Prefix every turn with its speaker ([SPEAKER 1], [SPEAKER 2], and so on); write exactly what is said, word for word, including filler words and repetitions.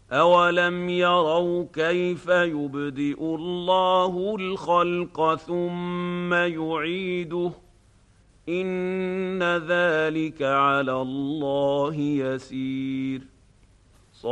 [SPEAKER 1] أولم يروا كيف يبدئ الله الخلق ثم يعيده إن ذلك على الله يسير